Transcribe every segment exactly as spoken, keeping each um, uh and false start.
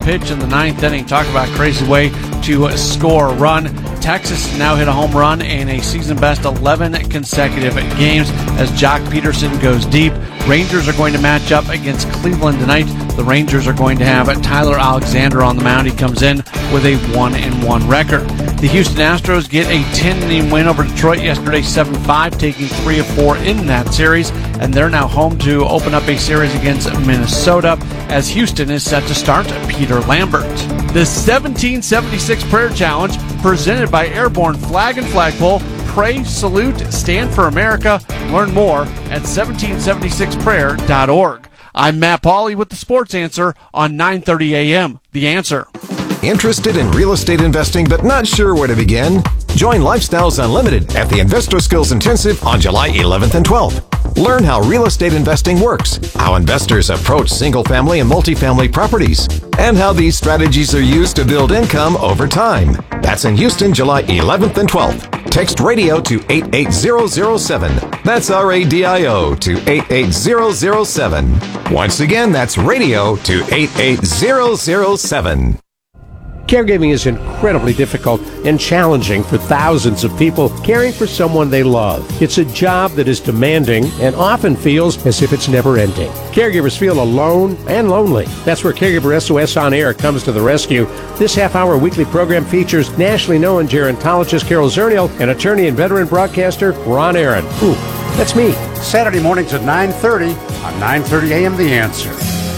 pitch in the ninth inning. Talk about a crazy way to score a run. Texas now hit a home run in a season-best eleven consecutive games as Jock Peterson goes deep. Rangers are going to match up against Cleveland tonight. The Rangers are going to have Tyler Alexander on the mound. He comes in with a one and one record. The Houston Astros get a ten-inning win over Detroit yesterday, seven five, taking three of four in that series, and they're now home to open up a series against Minnesota as Houston is set to start Peter Lambert. The seventeen seventy-six Prayer Challenge, presented by Airborne Flag and Flagpole. Pray, salute, stand for America. Learn more at seventeen seventy-six prayer dot org. I'm Matt Pauley with the Sports Answer on nine thirty a.m. The Answer. Interested in real estate investing but not sure where to begin? Join Lifestyles Unlimited at the Investor Skills Intensive on July eleventh and twelfth. Learn how real estate investing works, how investors approach single-family and multifamily properties, and how these strategies are used to build income over time. That's in Houston, July eleventh and twelfth. Text radio to eight eight zero zero seven. That's R A D I O to eight eight zero zero seven. Once again, that's radio to eight eight zero zero seven. Caregiving is incredibly difficult and challenging for thousands of people caring for someone they love. It's a job that is demanding and often feels as if it's never ending. Caregivers feel alone and lonely. That's where Caregiver S O S On Air comes to the rescue. This half-hour weekly program features nationally known gerontologist Carol Zernial and attorney and veteran broadcaster Ron Aaron. Ooh, that's me. Saturday mornings at nine thirty on nine thirty a.m. The Answer.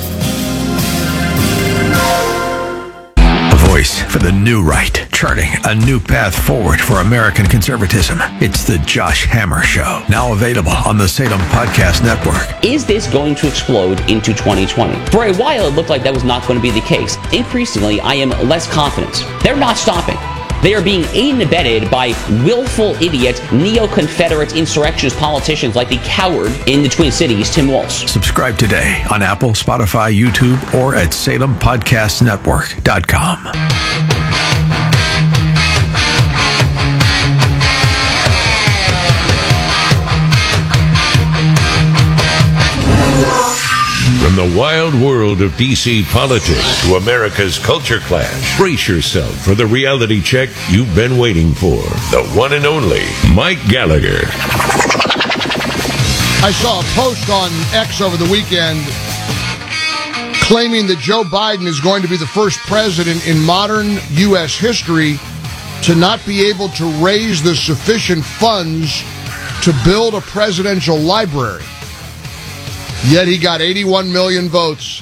Voice for the new right, charting a new path forward for American conservatism. It's the Josh Hammer Show, now available on the Salem Podcast Network. Is this going to explode into twenty twenty? For a while, it looked like that was not going to be the case. Increasingly, I am less confident. They're not stopping. They are being aided and abetted by willful idiot, neo-Confederate insurrectionist politicians like the coward in the Twin Cities, Tim Walz. Subscribe today on Apple, Spotify, YouTube, or at Salem Podcast Network dot com. From the wild world of D C politics to America's culture clash, brace yourself for the reality check you've been waiting for. The one and only Mike Gallagher. I saw a post on X over the weekend claiming that Joe Biden is going to be the first president in modern U S history to not be able to raise the sufficient funds to build a presidential library. Yet he got eighty-one million votes.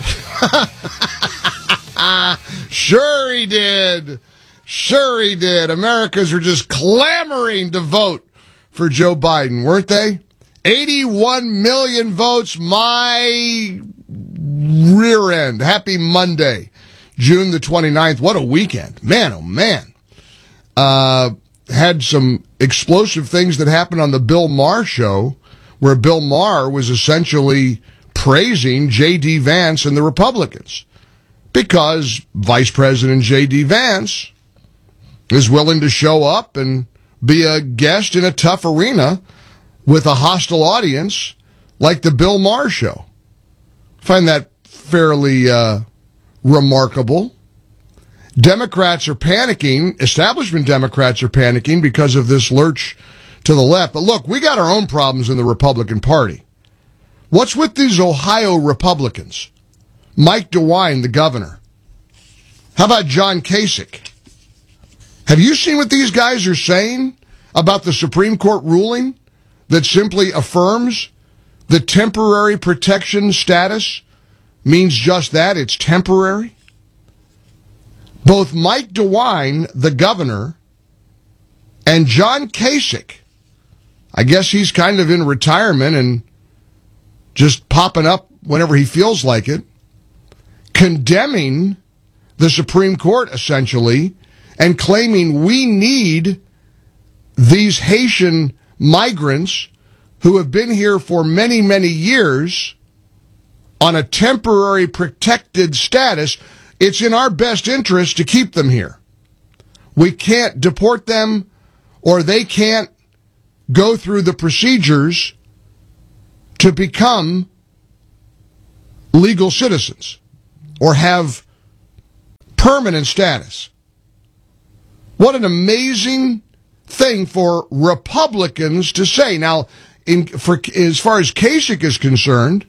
Sure he did. Sure he did. Americans are just clamoring to vote for Joe Biden, weren't they? eighty-one million votes, my rear end. Happy Monday, June the twenty-ninth. What a weekend. Man, oh man. Uh, had some explosive things that happened on the Bill Maher show, where Bill Maher was essentially praising J D. Vance and the Republicans because Vice President J D. Vance is willing to show up and be a guest in a tough arena with a hostile audience like the Bill Maher show. I find that fairly uh, remarkable. Democrats are panicking, establishment Democrats are panicking because of this lurch to the left. But look, we got our own problems in the Republican Party. What's with these Ohio Republicans? Mike DeWine, the governor. How about John Kasich? Have you seen what these guys are saying about the Supreme Court ruling that simply affirms the temporary protection status means just that? It's temporary. Both Mike DeWine, the governor, and John Kasich, I guess he's kind of in retirement and just popping up whenever he feels like it, condemning the Supreme Court, essentially, and claiming we need these Haitian migrants who have been here for many, many years on a temporary protected status. It's in our best interest to keep them here. We can't deport them, or they can't go through the procedures to become legal citizens or have permanent status. What an amazing thing for Republicans to say. Now, in, for, as far as Kasich is concerned,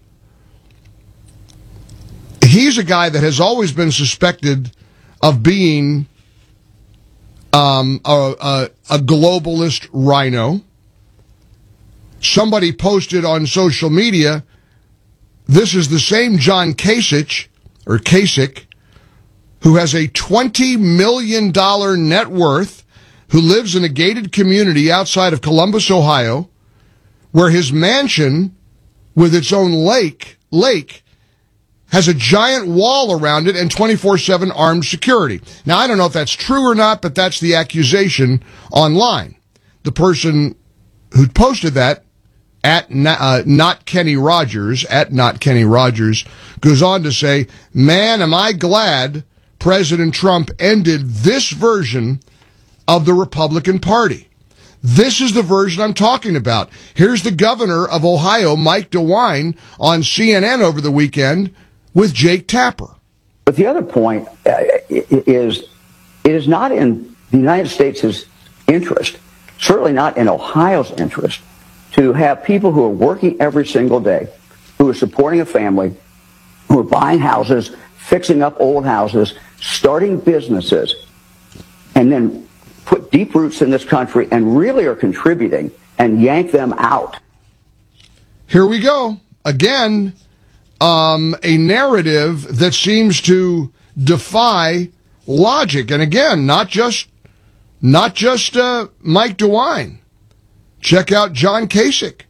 he's a guy that has always been suspected of being um, a, a, a globalist rhino. Somebody posted on social media, this is the same John Kasich, or Kasich, who has a twenty million dollars net worth, who lives in a gated community outside of Columbus, Ohio, where his mansion with its own lake, lake, has a giant wall around it and twenty-four seven armed security. Now, I don't know if that's true or not, but that's the accusation online. The person who posted that, at uh, not Kenny Rogers, at not Kenny Rogers, goes on to say, man, am I glad President Trump ended this version of the Republican Party. This is the version I'm talking about. Here's the governor of Ohio, Mike DeWine, on C N N over the weekend with Jake Tapper. But the other point uh, is, it is not in the United States' interest, certainly not in Ohio's interest, to have people who are working every single day, who are supporting a family, who are buying houses, fixing up old houses, starting businesses, and then put deep roots in this country and really are contributing, and yank them out. Here we go. Again, um, a narrative that seems to defy logic. And again, not just not just uh, Mike DeWine. Check out John Kasich.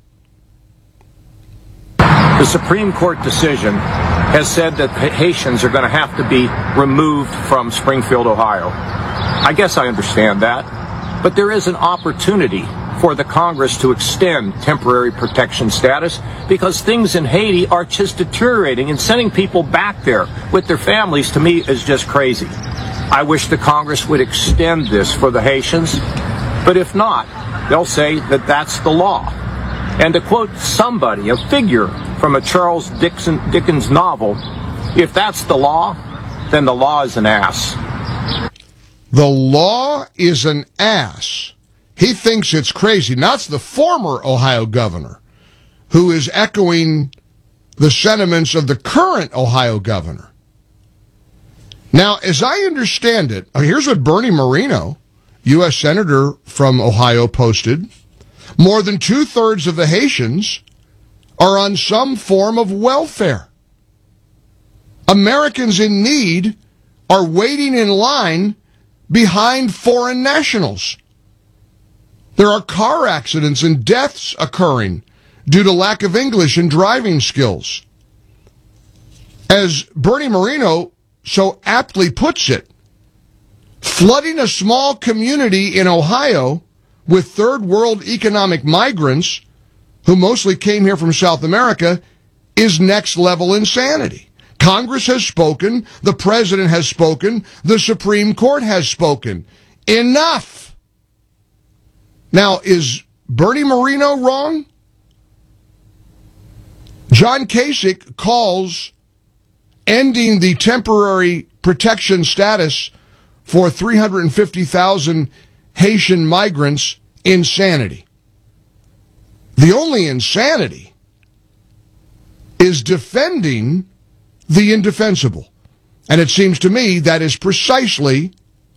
The Supreme Court decision has said that Haitians are going to have to be removed from Springfield, Ohio. I guess I understand that, but there is an opportunity for the Congress to extend temporary protection status because things in Haiti are just deteriorating, and sending people back there with their families, to me, is just crazy. I wish the Congress would extend this for the Haitians, but if not, they'll say that that's the law. And to quote somebody, a figure from a Charles Dixon, Dickens novel, if that's the law, then the law is an ass. The law is an ass. He thinks it's crazy. Now, it's the former Ohio governor who is echoing the sentiments of the current Ohio governor. Now, as I understand it, here's what Bernie Moreno, U S Senator from Ohio, posted. More than two-thirds of the Haitians are on some form of welfare. Americans in need are waiting in line behind foreign nationals. There are car accidents and deaths occurring due to lack of English and driving skills. As Bernie Moreno so aptly puts it, flooding a small community in Ohio with third world economic migrants who mostly came here from South America is next level insanity. Congress has spoken, the president has spoken, the Supreme Court has spoken. Enough! Now, is Bernie Moreno wrong? John Kasich calls ending the temporary protection status for three hundred fifty thousand Haitian migrants insanity. The only insanity is defending the indefensible. And it seems to me that is precisely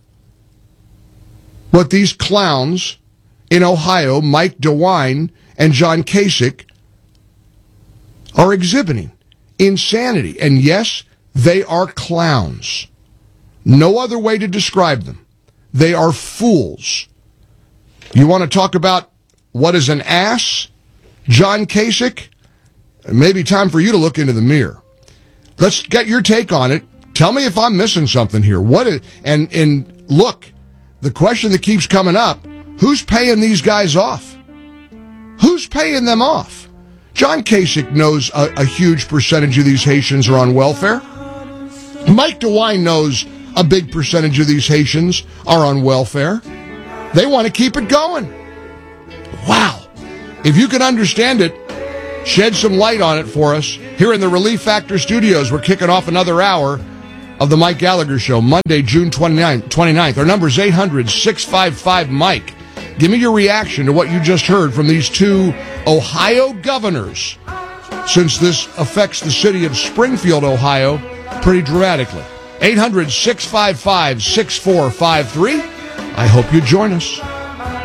what these clowns in Ohio, Mike DeWine and John Kasich, are exhibiting. Insanity. And yes, they are clowns. No other way to describe them. They are fools. You want to talk about what is an ass? John Kasich? It may be time for you to look into the mirror. Let's get your take on it. Tell me if I'm missing something here. What is, and, and look, the question that keeps coming up, who's paying these guys off? Who's paying them off? John Kasich knows a, a huge percentage of these Haitians are on welfare. Mike DeWine knows a big percentage of these Haitians are on welfare. They want to keep it going. Wow. If you can understand it, shed some light on it for us. Here in the Relief Factor studios, we're kicking off another hour of the Mike Gallagher Show, Monday, June twenty-ninth. Our number is eight hundred, six five five, Mike. Give me your reaction to what you just heard from these two Ohio governors, since this affects the city of Springfield, Ohio, pretty dramatically. eight hundred, six five five, six four five three. I hope you join us.